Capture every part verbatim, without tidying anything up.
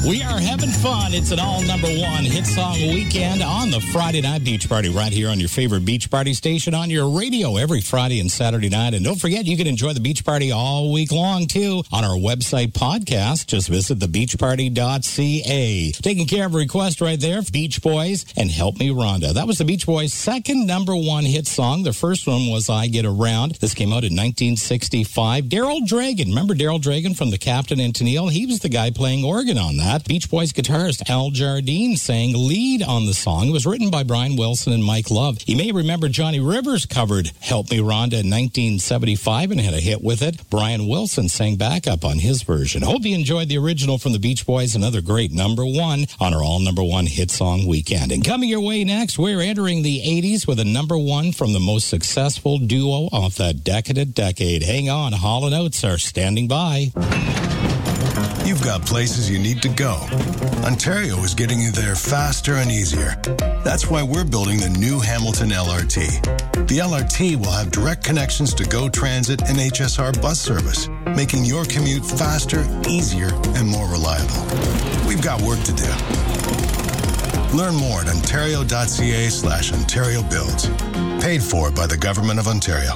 We are having fun. It's an all number one hit song weekend on the Friday Night Beach Party right here on your favorite beach party station on your radio every Friday and Saturday night. And don't forget, you can enjoy the beach party all week long, too, on our website podcast. Just visit the beach party dot c a. Taking care of a request right there, Beach Boys and Help Me Rhonda. That was the Beach Boys' second number one hit song. The first one was I Get Around. This came out in nineteen sixty-five. Daryl Dragon. Remember Daryl Dragon from The Captain and Tennille? He was the guy playing organ on that. Beach Boys guitarist Al Jardine sang lead on the song. It was written by Brian Wilson and Mike Love. You may remember Johnny Rivers covered Help Me Rhonda in nineteen seventy-five and had a hit with it. Brian Wilson sang backup on his version. Hope you enjoyed the original from the Beach Boys, another great number one on our all number one hit song weekend. And coming your way next, we're entering the eighties with a number one from the most successful duo of that decadent decade. Hang on, Hall and Oates are standing by. You've got places you need to go. Ontario is getting you there faster and easier. That's why we're building the new Hamilton L R T. The L R T will have direct connections to GO Transit and H S R bus service, making your commute faster, easier, and more reliable. We've got work to do. Learn more at ontario dot c a slash Ontario Builds. Paid for by the Government of Ontario.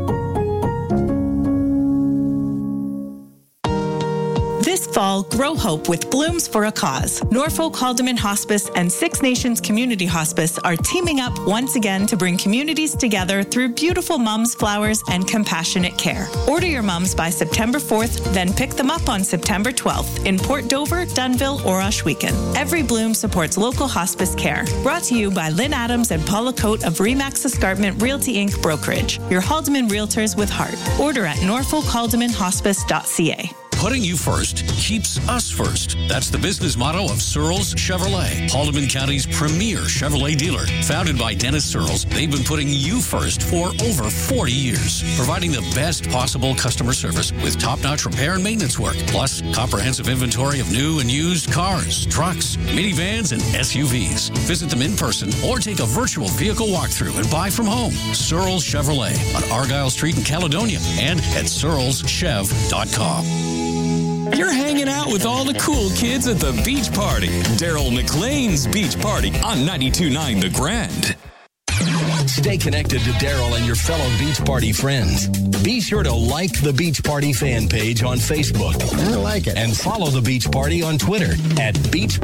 This fall, grow hope with Blooms for a Cause. Norfolk Haldeman Hospice and Six Nations Community Hospice are teaming up once again to bring communities together through beautiful mums, flowers, and compassionate care. Order your mums by September fourth, then pick them up on September twelfth in Port Dover, Dunnville, or Ohsweken. Every Bloom supports local hospice care. Brought to you by Lynn Adams and Paula Coate of Remax Escarpment Realty Incorporated. Brokerage. Your Haldeman Realtors with heart. Order at norfolk haldeman hospice dot c a. Putting you first keeps us first. That's the business motto of Searles Chevrolet, Haldeman County's premier Chevrolet dealer. Founded by Dennis Searles, they've been putting you first for over forty years, providing the best possible customer service with top-notch repair and maintenance work, plus comprehensive inventory of new and used cars, trucks, minivans, and S U Vs. Visit them in person or take a virtual vehicle walkthrough and buy from home. Searles Chevrolet on Argyle Street in Caledonia and at searles chev dot com. You're hanging out with all the cool kids at the beach party. Daryl McLean's Beach Party on ninety-two point nine The Grand. Stay connected to Daryl and your fellow Beach Party friends. Be sure to like the Beach Party fan page on Facebook. I like it. And follow the Beach Party on Twitter at Beach